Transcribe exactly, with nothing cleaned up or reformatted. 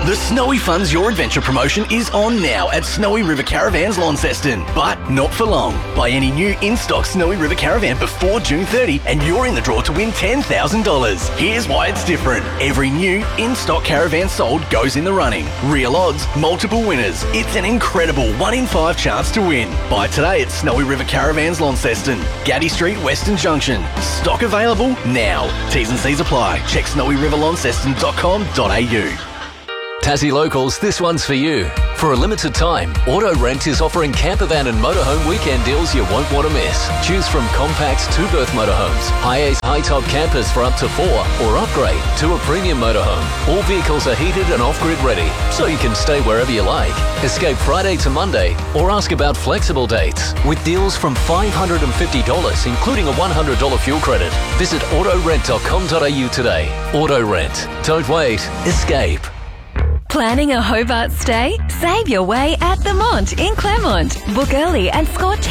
The Snowy Funds Your Adventure promotion is on now at Snowy River Caravans Launceston, but not for long. Buy any new in-stock Snowy River Caravan before June thirtieth and you're in the draw to win ten thousand dollars. Here's why it's different. Every new in-stock caravan sold goes in the running. Real odds, multiple winners. It's an incredible one in five chance to win. Buy today at Snowy River Caravans Launceston, Gaddy Street, Western Junction. Stock available now. T's and C's apply. Check snowy river launceston dot com dot a u. Tassie Locals, this one's for you. For a limited time, Auto Rent is offering campervan and motorhome weekend deals you won't want to miss. Choose from compact two-berth motorhomes, high-ace high-top campers for up to four, or upgrade to a premium motorhome. All vehicles are heated and off-grid ready, so you can stay wherever you like. Escape Friday to Monday, or ask about flexible dates. With deals from five hundred fifty dollars, including a one hundred dollars fuel credit. Visit auto rent dot com dot a u today. Auto Rent. Don't wait. Escape. Planning a Hobart stay? Save your way at The Mont in Claremont. Book early and score